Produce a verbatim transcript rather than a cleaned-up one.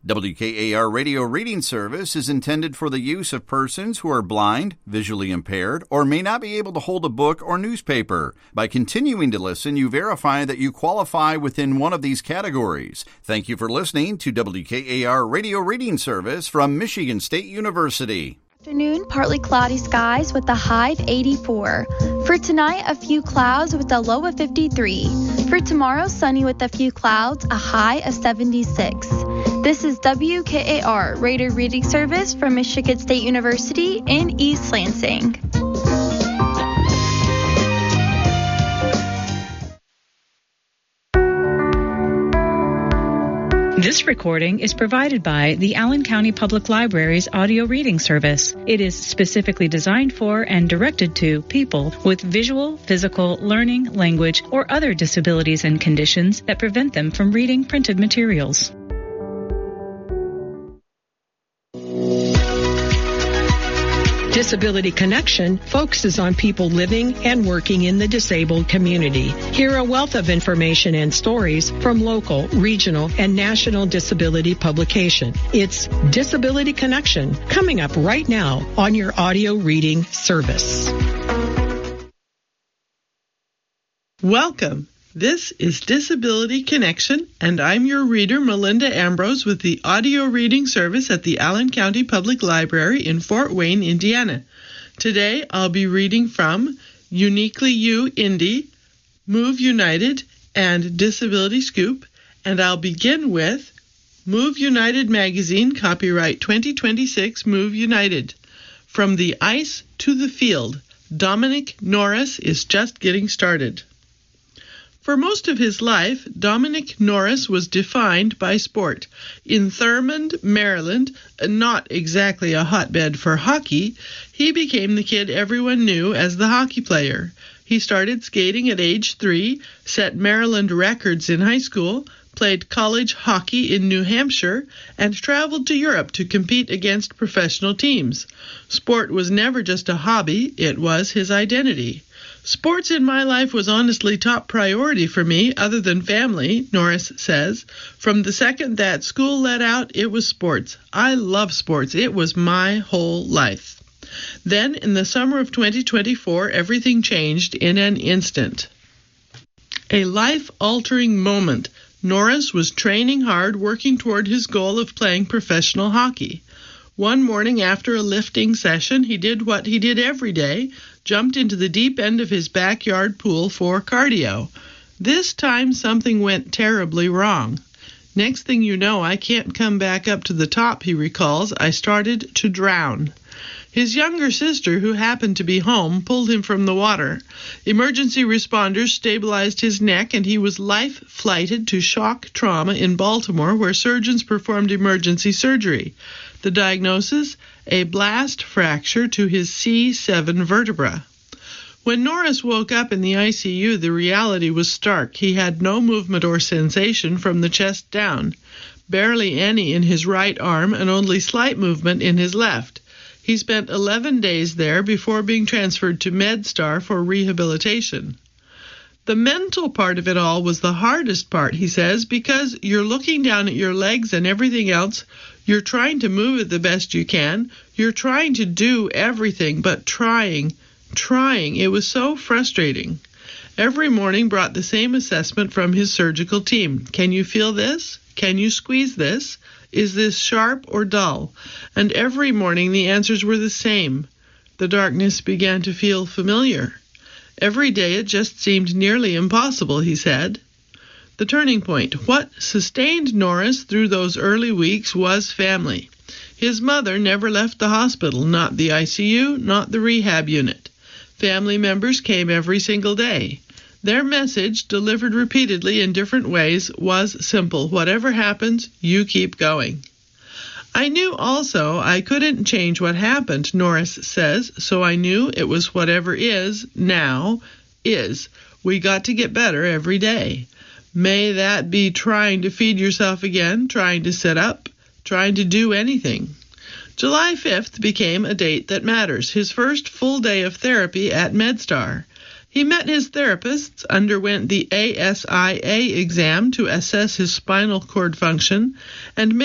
W K A R Radio Reading Service is intended for the use of persons who are blind, visually impaired, or may not be able to hold a book or newspaper. By continuing to listen, you verify that you qualify within one of these categories. Thank you for listening to W K A R Radio Reading Service from Michigan State University. Afternoon, partly cloudy skies with a high of eighty-four. For tonight, a few clouds with a low of fifty-three. For tomorrow, sunny with a few clouds, a high of seventy-six. This is W K A R Radio Reading Service from Michigan State University in East Lansing. This recording is provided by the Allen County Public Library's audio reading service. It is specifically designed for and directed to people with visual, physical, learning, language, or other disabilities and conditions that prevent them from reading printed materials. Disability Connection focuses on people living and working in the disabled community. Hear a wealth of information and stories from local, regional, and national disability publication. It's Disability Connection, coming up right now on your audio reading service. Welcome. This is Disability Connection, and I'm your reader, Melinda Ambrose, with the audio reading service at the Allen County Public Library in Fort Wayne, Indiana. Today, I'll be reading from Uniquely You Indie, Move United, and Disability Scoop, and I'll begin with Move United Magazine, copyright twenty twenty-six, Move United. From the ice to the field, Dominic Norris is just getting started. For most of his life, Dominic Norris was defined by sport. In Thurmond, Maryland, not exactly a hotbed for hockey, he became the kid everyone knew as the hockey player. He started skating at age three, set Maryland records in high school, played college hockey in New Hampshire, and traveled to Europe to compete against professional teams. Sport was never just a hobby, it was his identity. Sports in my life was honestly top priority for me, other than family, Norris says. From the second that school let out, it was sports. I love sports. It was my whole life. Then, in the summer of twenty twenty-four, everything changed in an instant. A life-altering moment. Norris was training hard, working toward his goal of playing professional hockey. One morning after a lifting session, he did what he did every day, jumped into the deep end of his backyard pool for cardio. This time something went terribly wrong. Next thing you know, I can't come back up to the top, he recalls. I started to drown. His younger sister, who happened to be home, pulled him from the water. Emergency responders stabilized his neck, and he was life-flighted to shock trauma in Baltimore, where surgeons performed emergency surgery. The diagnosis? A blast fracture to his C seven vertebra. When Norris woke up in the I C U, the reality was stark. He had no movement or sensation from the chest down, barely any in his right arm, and only slight movement in his left. He spent eleven days there before being transferred to MedStar for rehabilitation. The mental part of it all was the hardest part, he says, because you're looking down at your legs and everything else. You're trying to move it the best you can. You're trying to do everything, but trying, trying. It was so frustrating. Every morning brought the same assessment from his surgical team. Can you feel this? Can you squeeze this? Is this sharp or dull? And every morning the answers were the same. The darkness began to feel familiar. Every day it just seemed nearly impossible, he said. The turning point. What sustained Norris through those early weeks was family. His mother never left the hospital, not the I C U, not the rehab unit. Family members came every single day. Their message, delivered repeatedly in different ways, was simple. Whatever happens, you keep going. I knew also I couldn't change what happened, Norris says, so I knew it was whatever is, now, is. We got to get better every day. May that be trying to feed yourself again, trying to sit up, trying to do anything. July fifth became a date that matters, his first full day of therapy at MedStar. He met his therapists, underwent the A S I A exam to assess his spinal cord function, and